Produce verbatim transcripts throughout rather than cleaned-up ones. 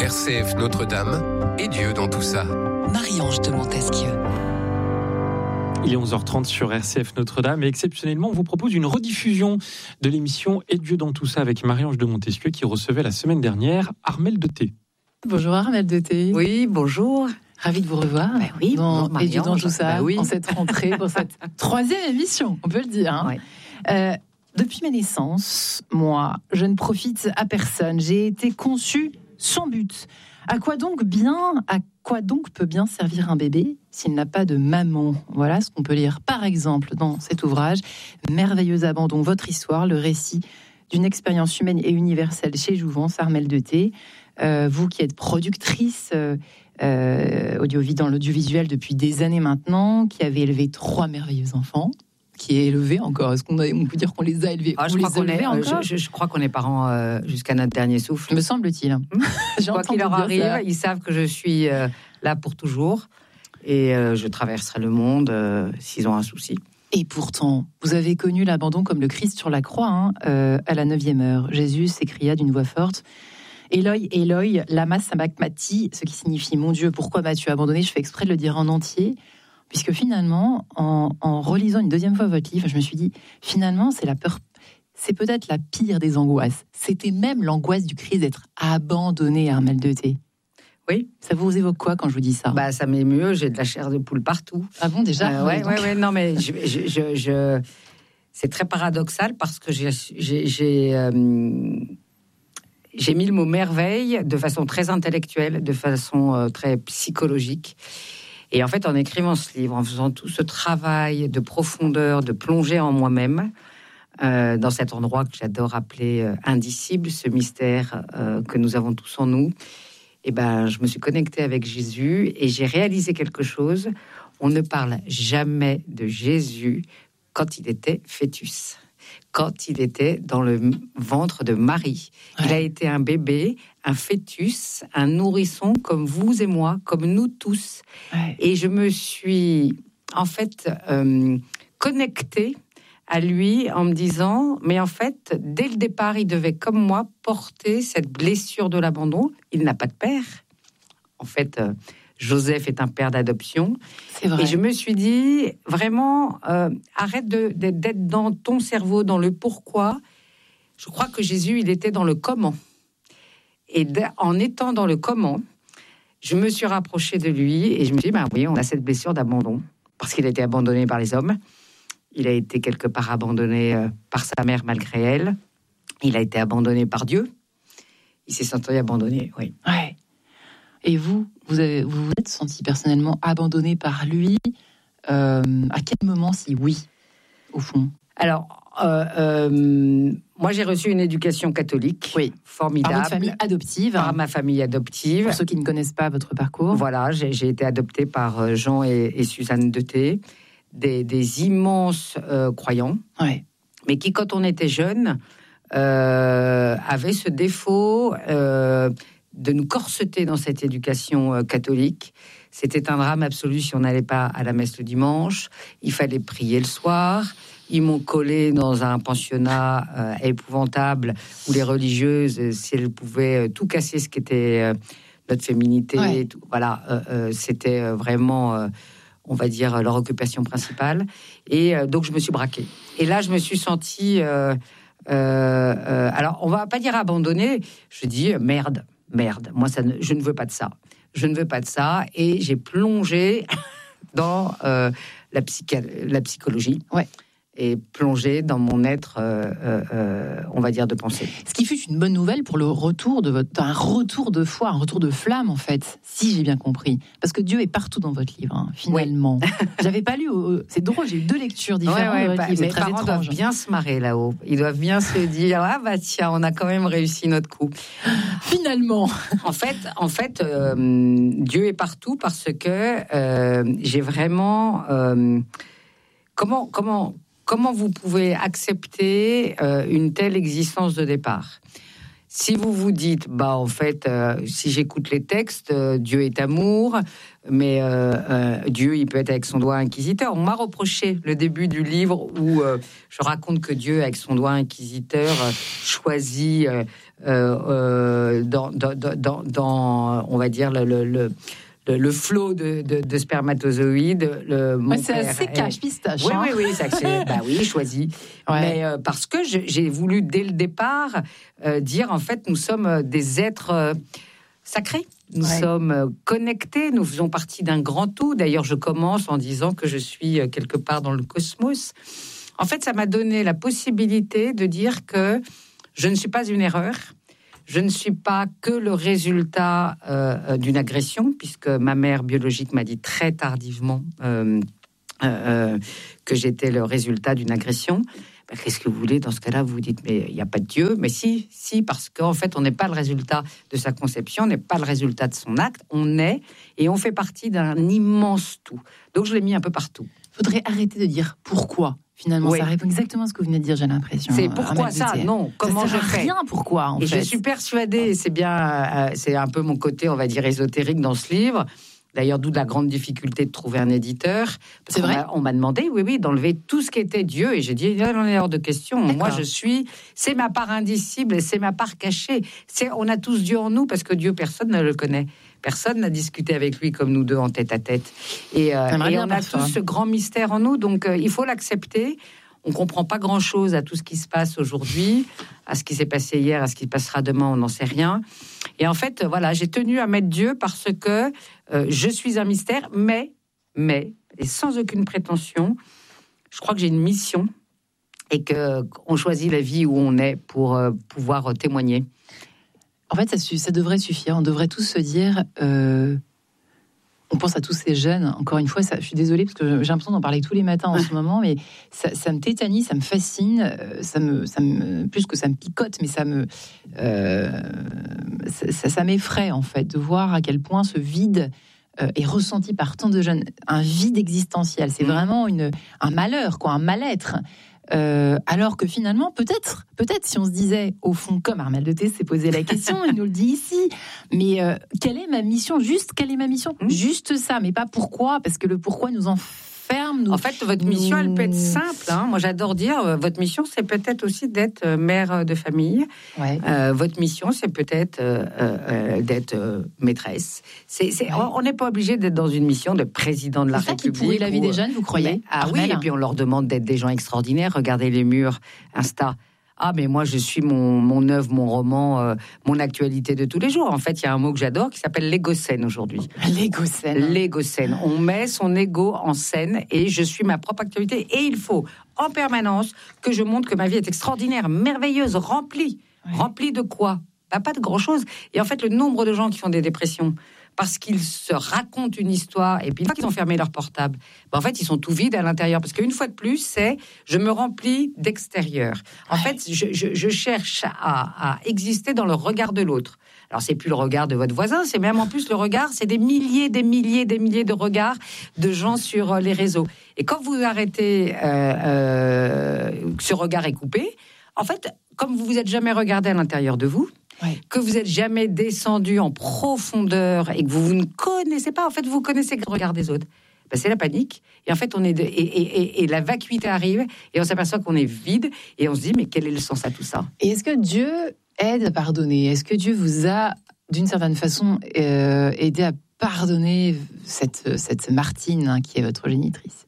R C F Notre-Dame et Dieu dans tout ça. Marie-Ange de Montesquieu. Il est onze heures trente sur R C F Notre-Dame et exceptionnellement, on vous propose une rediffusion de l'émission Et Dieu dans tout ça avec Marie-Ange de Montesquieu qui recevait la semaine dernière Armelle de Thé. Bonjour Armelle de Thé. Oui, bonjour. Ravie de vous revoir. Bah oui, dans bonjour Et Dieu dans tout ça, bah oui. en cette rentrée, pour cette troisième émission, on peut le dire. Hein. Ouais. Euh, depuis ma naissance, moi, je ne profite à personne. J'ai été conçue sans but. À quoi donc bien, à quoi donc peut bien servir un bébé s'il n'a pas de maman? Voilà ce qu'on peut lire, par exemple, dans cet ouvrage Merveilleux abandon, votre histoire, le récit d'une expérience humaine et universelle chez Jouvence, Armelle de Thé. Euh, vous qui êtes productrice euh, euh, audio, dans l'audiovisuel depuis des années maintenant, qui avez élevé trois merveilleux enfants, qui est élevé encore. Est-ce qu'on a, on peut dire qu'on les a élevés? Ah, je, les crois qu'on est, encore je, je crois qu'on est parents euh, jusqu'à notre dernier souffle. Me semble-t-il. Quoi qu'il leur arrive, ça. Ils savent que je suis euh, là pour toujours et euh, je traverserai le monde euh, s'ils ont un souci. Et pourtant, vous avez connu l'abandon comme le Christ sur la croix, hein, euh, à la neuvième heure. Jésus s'écria d'une voix forte: Eloi, Eloi, lama sabachthani, ce qui signifie mon Dieu, pourquoi m'as-tu abandonné? Je fais exprès de le dire en entier, puisque finalement, en, en relisant une deuxième fois votre livre, je me suis dit, finalement, c'est la peur, c'est peut-être la pire des angoisses. C'était même l'angoisse du Christ d'être abandonné, Armelle de Thé. Oui. Ça vous évoque quoi quand je vous dis ça? Bah, ça m'émeut, j'ai de la chair de poule partout. Ah bon, déjà? euh, Ouais, ouais, ouais, non, mais je, je, je, je... c'est très paradoxal parce que j'ai, j'ai, j'ai, euh... j'ai mis le mot merveille de façon très intellectuelle, de façon euh, très psychologique. Et en fait, en écrivant ce livre, en faisant tout ce travail de profondeur, de plonger en moi-même, euh, dans cet endroit que j'adore appeler euh, indicible, ce mystère euh, que nous avons tous en nous, et ben, je me suis connectée avec Jésus et j'ai réalisé quelque chose. On ne parle jamais de Jésus quand il était fœtus, quand il était dans le ventre de Marie. Ouais. Il a été un bébé, un fœtus, un nourrisson comme vous et moi, comme nous tous. Ouais. Et je me suis en fait euh, connectée à lui en me disant, mais en fait, dès le départ, il devait, comme moi, porter cette blessure de l'abandon. Il n'a pas de père. En fait, euh, Joseph est un père d'adoption. C'est vrai. Et je me suis dit, vraiment, euh, arrête de, de, d'être dans ton cerveau, dans le pourquoi. Je crois que Jésus, il était dans le comment. Et de, en étant dans le comment, je me suis rapprochée de lui et je me suis dit, ben oui, on a cette blessure d'abandon. Parce qu'il a été abandonné par les hommes. Il a été quelque part abandonné euh, par sa mère malgré elle. Il a été abandonné par Dieu. Il s'est senti abandonné, oui. Ouais. Et vous, vous avez, vous vous êtes senti personnellement abandonné par lui. Euh, à quel moment, si oui, au fond? Alors, euh, euh, moi, j'ai reçu une éducation catholique, oui, formidable. Par votre famille adoptive. Par ma famille adoptive. Pour ceux qui ne connaissent pas votre parcours. Voilà, j'ai, j'ai été adoptée par Jean et, et Suzanne de Thé, des, des immenses euh, croyants, ouais. mais qui, quand on était jeune, euh, avaient ce défaut euh, de nous corseter dans cette éducation euh, catholique. C'était un drame absolu si on n'allait pas à la messe le dimanche. Il fallait prier le soir. Ils m'ont collé dans un pensionnat euh, épouvantable où les religieuses, si elles pouvaient euh, tout casser ce qui était euh, notre féminité, ouais. tout, voilà, euh, euh, c'était euh, vraiment, euh, on va dire, leur occupation principale. Et euh, donc, je me suis braquée. Et là, je me suis sentie... Euh, euh, euh, alors, on va pas dire abandonnée. Je dis merde, merde. Moi, ça ne, je ne veux pas de ça. Je ne veux pas de ça. Et j'ai plongé dans euh, la, psycha, la psychologie. Ouais. Et plongé dans mon être, euh, euh, on va dire, de pensée. Ce qui fut une bonne nouvelle pour le retour de votre, un retour de foi, un retour de flamme, en fait, si j'ai bien compris. Parce que Dieu est partout dans votre livre, hein, finalement. Oui. J'avais pas lu, euh, c'est drôle, j'ai eu deux lectures différentes. Ouais, ouais, bah, livre, mes parents étrange. doivent bien se marrer là-haut. Ils doivent bien se dire, ah bah tiens, on a quand même réussi notre coup. Finalement. En fait, en fait, euh, Dieu est partout parce que euh, j'ai vraiment, euh, comment, comment. Comment vous pouvez accepter euh, une telle existence de départ? Si vous vous dites, bah en fait, euh, si j'écoute les textes, euh, Dieu est amour, mais euh, euh, Dieu, il peut être avec son doigt inquisiteur. On m'a reproché le début du livre où euh, je raconte que Dieu, avec son doigt inquisiteur, euh, choisit euh, euh, dans, dans, dans, dans, on va dire, le, le, le, le flot de, de, de spermatozoïdes. Le, mon ouais, c'est père assez est... cache-pistache. Oui, hein. oui, oui, c'est, c'est, bah oui, choisi. Ouais. Mais euh, parce que je, j'ai voulu, dès le départ, euh, dire, en fait, nous sommes des êtres euh, sacrés. Nous ouais. sommes connectés, nous faisons partie d'un grand tout. D'ailleurs, je commence en disant que je suis quelque part dans le cosmos. En fait, ça m'a donné la possibilité de dire que je ne suis pas une erreur. Je ne suis pas que le résultat euh, d'une agression, puisque ma mère biologique m'a dit très tardivement euh, euh, que j'étais le résultat d'une agression. Ben, qu'est-ce que vous voulez dans ce cas-là? Vous vous dites, mais il n'y a pas de Dieu. Mais si, si, parce qu'en fait, on n'est pas le résultat de sa conception, on n'est pas le résultat de son acte. On est, et on fait partie d'un immense tout. Donc, je l'ai mis un peu partout. Il faudrait arrêter de dire pourquoi. Finalement, oui. Ça répond exactement à ce que vous venez de dire, j'ai l'impression. C'est pourquoi ça? Non, comment ça je fais? Rien pourquoi, en et fait. Je suis persuadée, et c'est bien, euh, c'est un peu mon côté, on va dire, ésotérique dans ce livre. D'ailleurs, d'où la grande difficulté de trouver un éditeur. Parce c'est vrai. M'a, on m'a demandé, oui, oui, d'enlever tout ce qui était Dieu. Et j'ai dit, il y en est hors de question. D'accord. Moi, je suis, c'est ma part indicible et c'est ma part cachée. C'est, on a tous Dieu en nous parce que Dieu, personne ne le connaît. Personne n'a discuté avec lui comme nous deux en tête à tête. Et, euh, et on a tous ce grand mystère en nous. Donc, euh, il faut l'accepter. On ne comprend pas grand-chose à tout ce qui se passe aujourd'hui, à ce qui s'est passé hier, à ce qui passera demain, on n'en sait rien. Et en fait, voilà, j'ai tenu à mettre Dieu parce que euh, je suis un mystère, mais, mais, et sans aucune prétention, je crois que j'ai une mission et qu'on choisit la vie où on est pour euh, pouvoir témoigner. En fait, ça, ça devrait suffire. On devrait tous se dire... Euh... On pense à tous ces jeunes, encore une fois, ça, je suis désolée parce que j'ai l'impression d'en parler tous les matins en ce moment, mais ça, ça me tétanise, ça me fascine, ça me, ça me, plus que ça me picote, mais ça me, euh, ça, ça, ça m'effraie en fait de voir à quel point ce vide euh, est ressenti par tant de jeunes, un vide existentiel. C'est vraiment une, un malheur, quoi, un mal-être. Euh, alors que finalement, peut-être, peut-être si on se disait, au fond, comme Armel de Thé s'est posé la question, il nous le dit ici, mais euh, quelle est ma mission? Juste, quelle est ma mission? mmh. Juste ça, mais pas pourquoi, parce que le pourquoi nous enferme. Nous, en fait, votre mission, nous... elle peut être simple. Hein. Moi, j'adore dire, euh, votre mission, c'est peut-être aussi d'être euh, mère de famille. Ouais. Euh, votre mission, c'est peut-être euh, euh, d'être euh, maîtresse. C'est, c'est, ouais. On n'est pas obligé d'être dans une mission de président de la c'est République. C'est ça qui pourrit la vie des jeunes, vous croyez? Mais, ah Armel, oui, et puis on leur demande d'être des gens extraordinaires. Regardez les murs Insta. Ah, mais moi, je suis mon, mon œuvre, mon roman, euh, mon actualité de tous les jours. En fait, il y a un mot que j'adore qui s'appelle l'égocène aujourd'hui. L'égocène. L'égocène. On met son ego en scène et je suis ma propre actualité. Et il faut, en permanence, que je montre que ma vie est extraordinaire, merveilleuse, remplie. Ouais. Remplie de quoi? Bah, pas de grand-chose. Et en fait, le nombre de gens qui font des dépressions, parce qu'ils se racontent une histoire, et puis une fois qu'ils ont fermé leur portable, ben en fait, ils sont tout vides à l'intérieur. Parce qu'une fois de plus, c'est je me remplis d'extérieur. En ouais. fait, je, je, je cherche à, à exister dans le regard de l'autre. Alors, c'est plus le regard de votre voisin, c'est même en plus le regard, c'est des milliers, des milliers, des milliers de regards de gens sur les réseaux. Et quand vous arrêtez, euh, euh, ce regard est coupé, en fait, comme vous vous êtes jamais regardé à l'intérieur de vous, ouais. que vous n'êtes jamais descendu en profondeur et que vous, vous ne connaissez pas, en fait, vous connaissez que le regard des autres. Ben, c'est la panique. Et en fait, on est de, et, et, et, et la vacuité arrive et on s'aperçoit qu'on est vide et on se dit, mais quel est le sens à tout ça? Et est-ce que Dieu aide à pardonner? Est-ce que Dieu vous a, d'une certaine façon, euh, aidé à pardonner cette, cette Martine hein, qui est votre génitrice?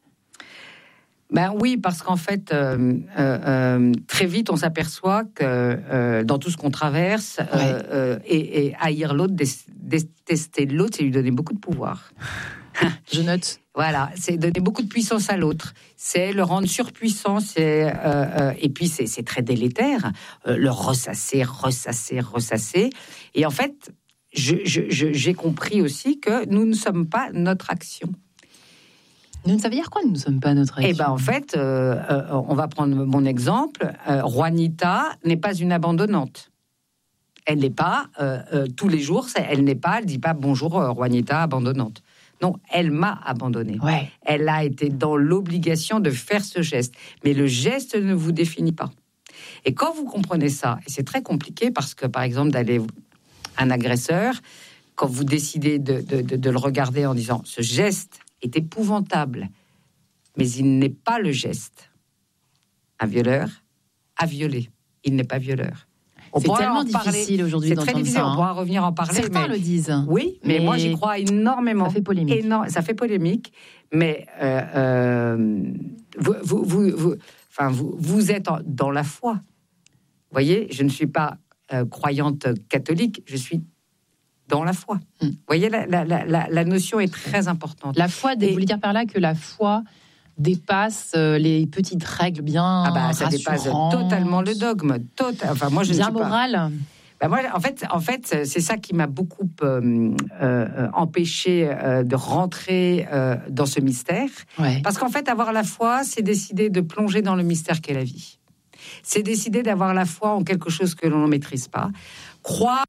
Ben oui, parce qu'en fait, euh, euh, très vite, on s'aperçoit que euh, dans tout ce qu'on traverse, ouais. euh, euh, et, et haïr l'autre, détester l'autre, c'est lui donner beaucoup de pouvoir. Je note. Voilà, c'est donner beaucoup de puissance à l'autre. C'est le rendre surpuissant. C'est, euh, euh, et puis, c'est, c'est très délétère. Euh, le ressasser, ressasser, ressasser. Et en fait, je, je, je, j'ai compris aussi que nous ne sommes pas notre action. Nous, ça veut dire quoi, nous ne sommes pas notre action? Eh bien, en fait, euh, euh, on va prendre mon exemple. Euh, Juanita n'est pas une abandonnante. Elle n'est pas, euh, euh, tous les jours, elle n'est pas, elle ne dit pas « Bonjour, euh, Juanita, abandonnante ». Non, elle m'a abandonnée. Ouais. Elle a été dans l'obligation de faire ce geste. Mais le geste ne vous définit pas. Et quand vous comprenez ça, et c'est très compliqué parce que, par exemple, d'aller un agresseur, quand vous décidez de, de, de, de le regarder en disant « Ce geste est épouvantable, mais il n'est pas le geste. Un violeur a violé, il n'est pas violeur. » On C'est pourra tellement en parler. difficile aujourd'hui C'est d'entendre très difficile, ça, hein. on pourra revenir en parler. Certains mais... le disent. Oui, mais, mais moi j'y crois énormément. Ça fait polémique. Énorme, ça fait polémique, mais euh, euh, vous, vous, vous, vous, enfin, vous, vous êtes en, dans la foi. Vous voyez, je ne suis pas euh, croyante catholique, je suis dans la foi. Mm. Vous voyez, la, la, la, la notion est très importante. La foi, Et... vous voulez dire par là que la foi dépasse euh, les petites règles bien ah bah, ça dépasse totalement le dogme. Tota... Enfin, moi, je bien ne suis moral. Pas... Ben moi, en fait, en fait, c'est ça qui m'a beaucoup euh, euh, empêché euh, de rentrer euh, dans ce mystère. Ouais. Parce qu'en fait, avoir la foi, c'est décider de plonger dans le mystère qu'est la vie. C'est décider d'avoir la foi en quelque chose que l'on ne maîtrise pas. Croire,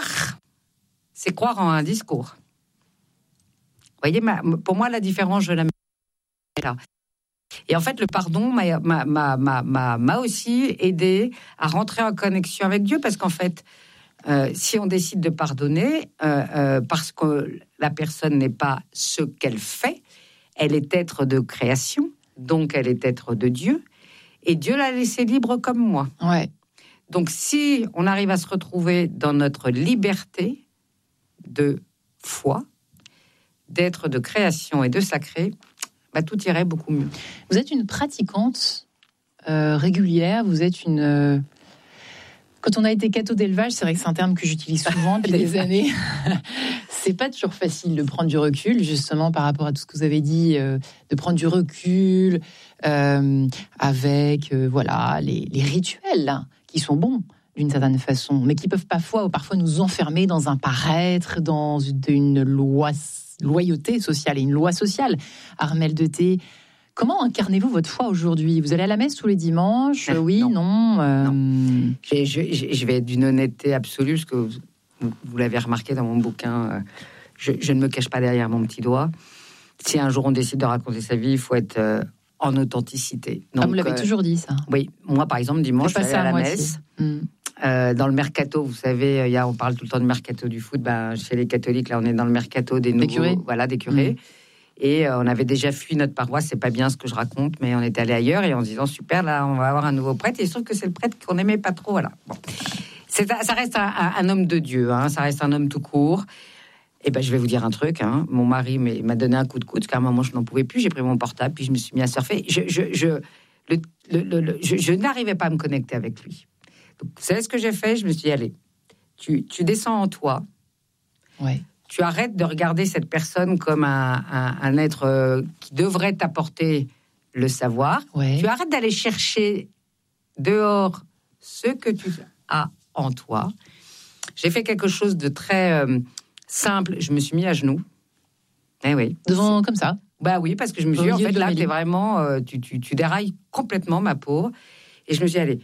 c'est croire en un discours. Vous voyez, ma, pour moi, la différence, je la mets là. Et en fait, le pardon m'a, m'a, m'a, m'a, m'a aussi aidé à rentrer en connexion avec Dieu, parce qu'en fait, euh, si on décide de pardonner, euh, euh, parce que la personne n'est pas ce qu'elle fait, elle est être de création, donc elle est être de Dieu, et Dieu l'a laissée libre comme moi. Ouais. Donc si on arrive à se retrouver dans notre liberté de foi, d'être de création et de sacré, bah, tout irait beaucoup mieux. Vous êtes une pratiquante euh, régulière, vous êtes une... Euh... Quand on a été catho d'élevage, c'est vrai que c'est un terme que j'utilise souvent depuis des années. C'est pas toujours facile de prendre du recul, justement, par rapport à tout ce que vous avez dit, euh, de prendre du recul euh, avec euh, voilà, les, les rituels là, qui sont bons d'une certaine façon, mais qui peuvent parfois, parfois nous enfermer dans un paraître, dans une loi loyauté sociale et une loi sociale. Armelle de Thé, comment incarnez-vous votre foi aujourd'hui ? Vous allez à la messe tous les dimanches ? Oui, non, non, euh... non. Je, je, je vais être d'une honnêteté absolue, parce que vous, vous l'avez remarqué dans mon bouquin, je, je ne me cache pas derrière mon petit doigt. Si un jour on décide de raconter sa vie, il faut être euh, en authenticité. Donc, ah, vous l'avez euh, toujours dit, ça. Oui, moi par exemple, dimanche, je vais à la messe. Mmh. Euh, dans le mercato, vous savez, y a, on parle tout le temps du mercato du foot. Ben, chez les catholiques, là, on est dans le mercato des nouveaux, des curés. Voilà, des curés. Mmh. Et euh, on avait déjà fui notre paroisse. C'est pas bien ce que je raconte, mais on est allé ailleurs et en se disant super, là, on va avoir un nouveau prêtre. Et il se trouve que c'est le prêtre qu'on n'aimait pas trop. Voilà. Bon. C'est, ça reste un, un, un homme de Dieu. Hein, ça reste un homme tout court. Et ben, je vais vous dire un truc. Hein, mon mari m'a donné un coup de coude, car à un moment je n'en pouvais plus. J'ai pris mon portable, puis je me suis mis à surfer. Je, je, je, le, le, le, le, je, je n'arrivais pas à me connecter avec lui. Donc, vous savez ce que j'ai fait ? Je me suis dit, allez, tu, tu descends en toi. Ouais. Tu arrêtes de regarder cette personne comme un, un, un être euh, qui devrait t'apporter le savoir. Ouais. Tu arrêtes d'aller chercher dehors ce que tu as en toi. J'ai fait quelque chose de très euh, simple. Je me suis mis à genoux. Eh oui. Devant, comme ça ? Bah oui, parce que je me suis dit, en fait, là, t'es vraiment, euh, tu, tu, tu dérailles complètement, ma pauvre. Et je me suis dit, allez,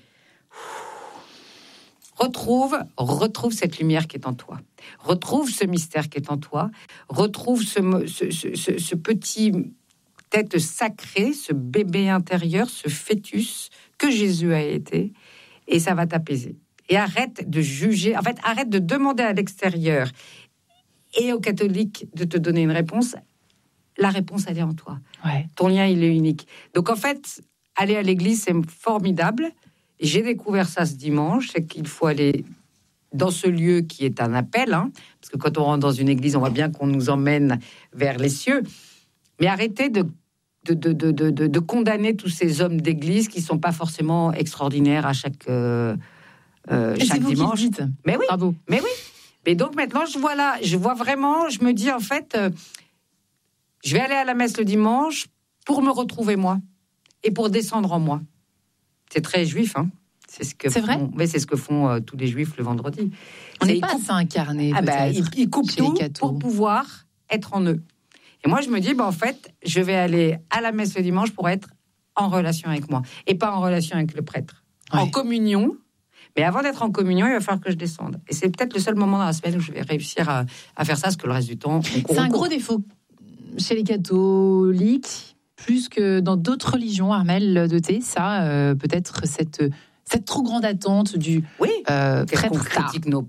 retrouve, retrouve cette lumière qui est en toi. Retrouve ce mystère qui est en toi. Retrouve ce, ce, ce, ce petit être sacré, ce bébé intérieur, ce fœtus que Jésus a été. Et ça va t'apaiser. Et arrête de juger. En fait, arrête de demander à l'extérieur et aux catholiques de te donner une réponse. La réponse, elle est en toi. Ouais. Ton lien, il est unique. Donc, en fait, aller à l'église, c'est formidable. Et j'ai découvert ça ce dimanche, c'est qu'il faut aller dans ce lieu qui est un appel, hein, parce que quand on rentre dans une église, on voit bien qu'on nous emmène vers les cieux. Mais arrêtez de, de, de, de, de, de condamner tous ces hommes d'église qui ne sont pas forcément extraordinaires à chaque, euh, euh, chaque dimanche. Mais oui, Bravo. mais oui. Mais donc maintenant, je vois là, je vois vraiment, je me dis en fait, euh, je vais aller à la messe le dimanche pour me retrouver moi et pour descendre en moi. C'est très juif, hein. C'est ce que c'est font, vrai. Mais c'est ce que font euh, tous les juifs le vendredi. On n'est pas coupe, assez incarné. Ah bah, ils, ils coupent tout pour pouvoir être en eux. Et moi, je me dis, bah, en fait, je vais aller à la messe le dimanche pour être en relation avec moi et pas en relation avec le prêtre. Ouais. En communion. Mais avant d'être en communion, il va falloir que je descende. Et c'est peut-être le seul moment dans la semaine où je vais réussir à, à faire ça, parce que le reste du temps, on court. C'est un gros défaut chez les catholiques. Plus que dans d'autres religions, Armelle de Thé, ça, euh, peut-être cette, cette trop grande attente du oui, euh, qu'est-ce prêtre. qu'on critique nos prêtres ?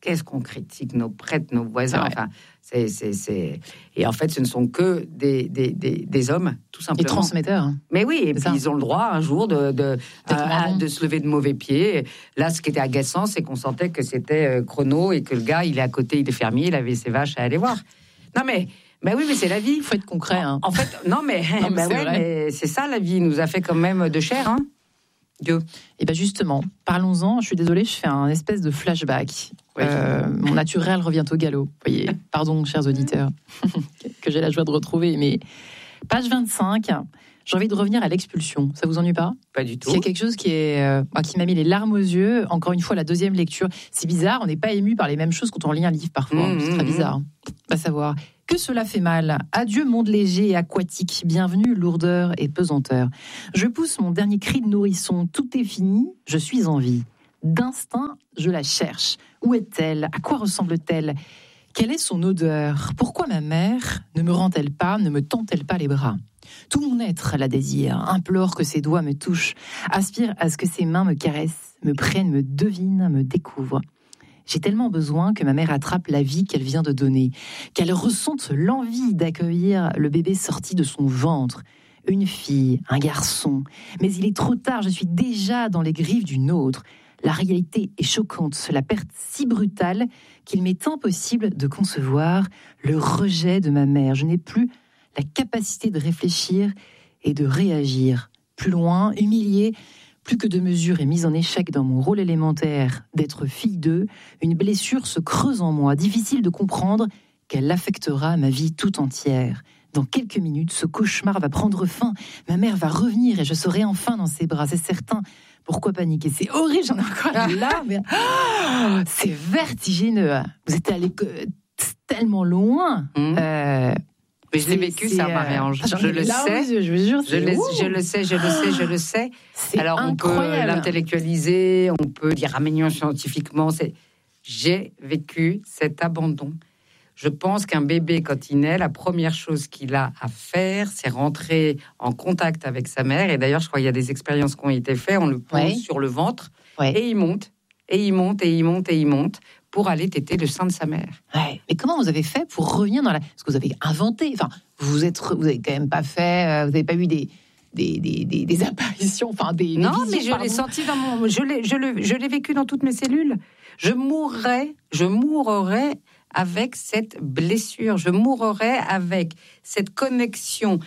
qu'est-ce qu'on critique nos prêtres, nos voisins. Ouais. Enfin, c'est, c'est, c'est... Et en fait, ce ne sont que des, des, des, des hommes, tout simplement. Les transmetteurs. Mais oui, et C'est puis ça. ils ont le droit un jour de, de, à- bon. de se lever de mauvais pied. Là, ce qui était agaçant, c'est qu'on sentait que c'était euh, chrono et que le gars, il est à côté, il est fermier, il avait ses vaches à aller voir. Non, mais, mais oui, mais c'est la vie. Il faut être concret. Hein. En fait, non, mais, Non, mais bah c'est ouais, vrai. mais c'est ça, la vie. Il nous a fait quand même de chair, hein. Dieu. Et bien justement, parlons-en. Je suis désolée, je fais un espèce de flashback. Oui. Euh, mon naturel revient au galop. Vous voyez, pardon, chers auditeurs, que j'ai la joie de retrouver. Mais page vingt-cinq, j'ai envie de revenir à l'expulsion. Ça vous ennuie pas? Pas du tout. Il y a quelque chose qui, est, euh, qui m'a mis les larmes aux yeux. Encore une fois, la deuxième lecture. C'est bizarre, on n'est pas ému par les mêmes choses quand on lit un livre parfois. Mmh, C'est très mmh, bizarre. Va savoir. Que cela fait mal. Adieu monde léger et aquatique. Bienvenue lourdeur et pesanteur. Je pousse mon dernier cri de nourrisson. Tout est fini, je suis en vie. D'instinct, je la cherche. Où est-elle? À quoi ressemble-t-elle? Quelle est son odeur? Pourquoi ma mère ne me rend-elle pas, ne me tend-elle pas les bras? Tout mon être la désire, implore que ses doigts me touchent, aspire à ce que ses mains me caressent, me prennent, me devinent, me découvrent. J'ai tellement besoin que ma mère attrape la vie qu'elle vient de donner, qu'elle ressente l'envie d'accueillir le bébé sorti de son ventre. Une fille, un garçon. Mais il est trop tard, je suis déjà dans les griffes d'une autre. La réalité est choquante, la perte si brutale qu'il m'est impossible de concevoir le rejet de ma mère. Je n'ai plus la capacité de réfléchir et de réagir. Plus loin, humiliée, plus que de mesure et mise en échec dans mon rôle élémentaire d'être fille d'eux, une blessure se creuse en moi, difficile de comprendre qu'elle affectera ma vie tout entière. Dans quelques minutes, ce cauchemar va prendre fin. Ma mère va revenir et je serai enfin dans ses bras, c'est certain. Pourquoi paniquer? C'est horrible, j'en ai encore là, mais oh, c'est vertigineux. Vous êtes allé tellement loin. Mmh. Euh, Mais je l'ai vécu, ça, Marie-Ange. Euh, Je le sais. Yeux, je, vous jure, je, le, je le sais, je le sais, je le sais. C'est Alors, on incroyable. peut l'intellectualiser, on peut dire ah, mais non, scientifiquement. C'est... J'ai vécu cet abandon. Je pense qu'un bébé, quand il naît, la première chose qu'il a à faire, c'est rentrer en contact avec sa mère. Et d'ailleurs, je crois qu'il y a des expériences qui ont été faites. On le pose Ouais. sur le ventre Ouais. et il monte, et il monte, et il monte, et il monte pour aller téter le sein de sa mère. Ouais. Mais comment vous avez fait pour revenir dans la... Parce que vous avez inventé, enfin, vous êtes, vous avez quand même pas fait, euh, vous n'avez pas eu des, des, des, des, des apparitions, enfin des, des Non, visions, mais je pardon. l'ai senti dans mon... Je l'ai, je, l'ai, je l'ai vécu dans toutes mes cellules. Je mourrais, je mourrais avec cette blessure. Je mourrais avec cette connexion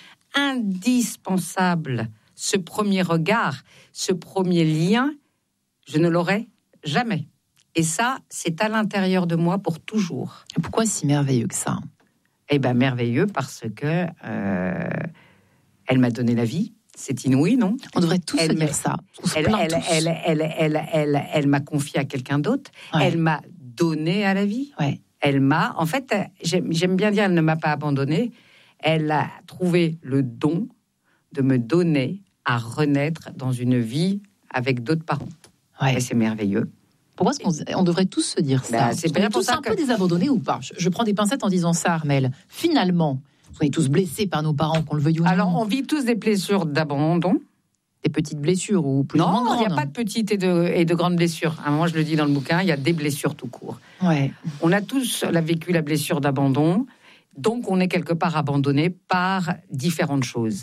indispensable. Ce premier regard, ce premier lien, je ne l'aurais jamais. Et ça, c'est à l'intérieur de moi pour toujours. Pourquoi si merveilleux que ça? Eh bien, merveilleux parce que euh, elle m'a donné la vie. C'est inouï, non? On devrait tous Elle se dire m'a- ça. On se Elle, plaint elle, tous. elle, elle, elle, elle, elle m'a confié à quelqu'un d'autre. Ouais. Elle m'a donné à la vie. Ouais. Elle m'a... En fait, j'aime, j'aime bien dire, elle ne m'a pas abandonnée. Elle a trouvé le don de me donner à renaître dans une vie avec d'autres parents. Ouais. Et c'est merveilleux. Pourquoi est-ce qu'on on devrait tous se dire ça? Bah, c'est On bien est pour tous ça un que- peu désabandonnés ou pas? je, je prends des pincettes en disant ça, Armelle. Finalement, on est tous blessés par nos parents, qu'on le veuille ou non. Alors, on vit tous des blessures d'abandon. Des petites blessures ou plus ou Non, moins il n'y a grandes. pas de petites et de, et de grandes blessures. À un moment, je le dis dans le bouquin, il y a des blessures tout court. Ouais. On a tous la vécu la blessure d'abandon, donc on est quelque part abandonné par différentes choses.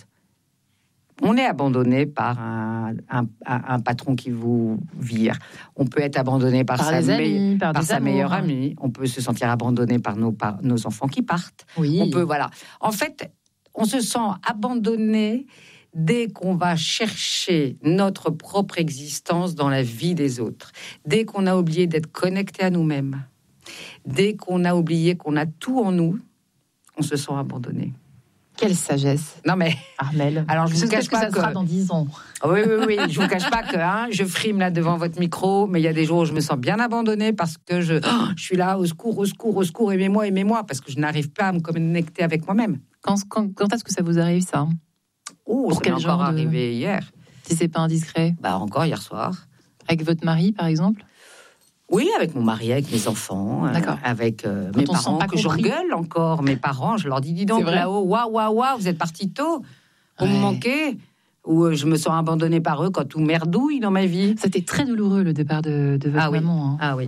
On est abandonné par un, un, un patron qui vous vire. On peut être abandonné par, Par sa, les amis, me- par par des sa amours. meilleure amie. On peut se sentir abandonné par nos, par nos enfants qui partent. Oui. On peut, voilà. En fait, on se sent abandonné dès qu'on va chercher notre propre existence dans la vie des autres. Dès qu'on a oublié d'être connecté à nous-mêmes. Dès qu'on a oublié qu'on a tout en nous, on se sent abandonné. Quelle sagesse, Non mais, Armelle. alors je vous Qu'est-ce cache que ça pas que... sera dans dix ans? Oui, oui, oui, je vous cache pas que hein, je frime là devant votre micro, mais il y a des jours où je me sens bien abandonnée parce que je, oh, je suis là, au secours, au secours, au secours, aimez-moi, aimez-moi, parce que je n'arrive pas à me connecter avec moi-même. Quand, quand, quand est-ce que ça vous arrive, ça? Oh, Pour ça quel m'est genre encore de- arrivé hier. Si c'est pas indiscret. Bah encore hier soir. Avec votre mari, par exemple? Oui, avec mon mari, avec mes enfants, euh, D'accord. avec euh, Quand mes on se sent parents, pas que compris. j'engueule encore. Mes parents, je leur dis, dis donc C'est vrai là-haut, waouh, waouh, waouh, vous êtes partis tôt, vous Ouais. me manquez. Ou euh, je me sens abandonnée par eux quand tout merdouille dans ma vie. C'était très douloureux, le départ de, de votre Ah oui. maman. Hein. Ah oui.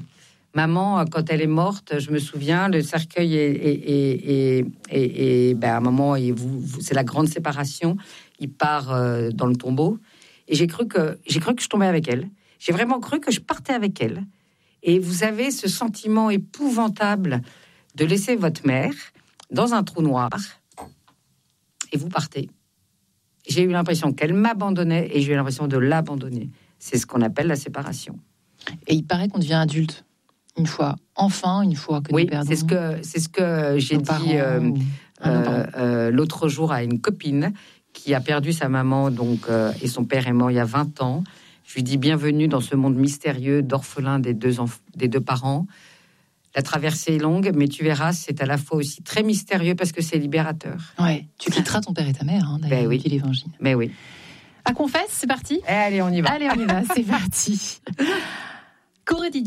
Maman, quand elle est morte, je me souviens, le cercueil est, est, est, est, est, est ben, à un moment, et vous, vous, c'est la grande séparation. Il part euh, dans le tombeau, et j'ai cru que j'ai cru que je tombais avec elle. J'ai vraiment cru que je partais avec elle. Et vous avez ce sentiment épouvantable de laisser votre mère dans un trou noir, et vous partez. J'ai eu l'impression qu'elle m'abandonnait, et j'ai eu l'impression de l'abandonner. C'est ce qu'on appelle la séparation. Et il paraît qu'on devient adulte. Une fois enfant, une fois que oui, nous perdons. c'est ce que c'est ce que j'ai dit parents, euh, ou... ah, non, euh, euh, l'autre jour à une copine qui a perdu sa maman donc euh, et son père est mort il y a vingt ans. Je lui dis bienvenue dans ce monde mystérieux d'orphelins des deux enf- des deux parents. La traversée est longue, mais tu verras, c'est à la fois aussi très mystérieux parce que c'est libérateur. Ouais, tu quitteras ton père et ta mère, hein, d'ailleurs, ben oui. dit l'Évangile. Mais oui. À confesse, c'est parti. Allez, on y va. Allez, on y va, c'est parti. Qu'aurait dit